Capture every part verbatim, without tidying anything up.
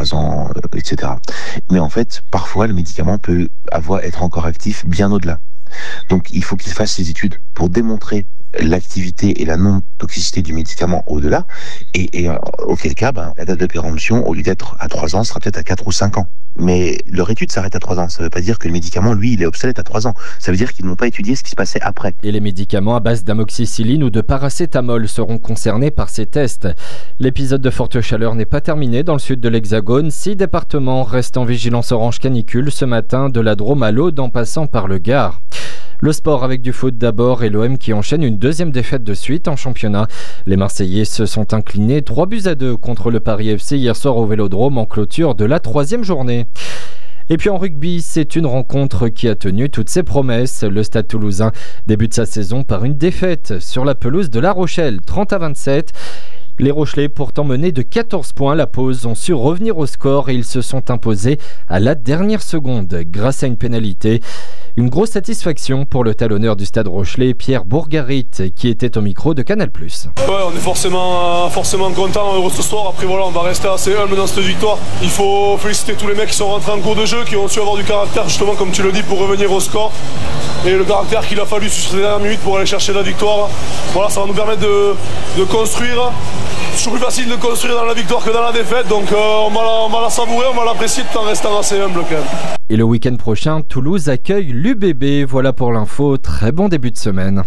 trois ans, euh, et cetera. Mais en fait, parfois, le médicament peut avoir, être encore actif bien au-delà. Donc, il faut qu'il fasse ses études pour démontrer l'activité et la non-toxicité du médicament au-delà, et, et euh, auquel cas, ben, la date de péremption, au lieu d'être à trois ans, sera peut-être à quatre ou cinq ans. Mais leur étude s'arrête à trois ans. Ça ne veut pas dire que le médicament, lui, il est obsolète à trois ans. Ça veut dire qu'ils n'ont pas étudié ce qui se passait après. Et les médicaments à base d'amoxicilline ou de paracétamol seront concernés par ces tests. L'épisode de forte chaleur n'est pas terminé dans le sud de l'Hexagone. Six départements restent en vigilance orange canicule ce matin, de la Drôme à l'Aude en passant par le Gard. Le sport avec du foot d'abord et l'O M qui enchaîne une deuxième défaite de suite en championnat. Les Marseillais se sont inclinés trois buts à deux contre le Paris F C hier soir au Vélodrome en clôture de la troisième journée. Et puis en rugby, c'est une rencontre qui a tenu toutes ses promesses. Le Stade Toulousain débute sa saison par une défaite sur la pelouse de La Rochelle, trente à vingt-sept. Les Rochelais, pourtant menés de quatorze points à la pause, ont su revenir au score et ils se sont imposés à la dernière seconde grâce à une pénalité. Une grosse satisfaction pour le talonneur du Stade Rochelais, Pierre Bourgarit, qui était au micro de Canal plus. Ouais, on est forcément, forcément content, heureux ce soir. Après voilà, on va rester assez humble dans cette victoire. Il faut féliciter tous les mecs qui sont rentrés en cours de jeu, qui ont su avoir du caractère justement, comme tu le dis, pour revenir au score. Et le caractère qu'il a fallu sur ces dernières minutes pour aller chercher la victoire. Voilà, ça va nous permettre de, de construire. C'est toujours plus facile de construire dans la victoire que dans la défaite, donc euh, on, va la, on va la savourer, on va l'apprécier tout en restant assez humble quand même. Et le week-end prochain, Toulouse accueille l'U B B. Voilà pour l'info, très bon début de semaine.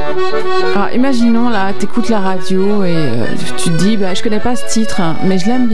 Alors imaginons là, t'écoutes la radio et euh, tu te dis, bah, je connais pas ce titre, hein, mais je l'aime bien.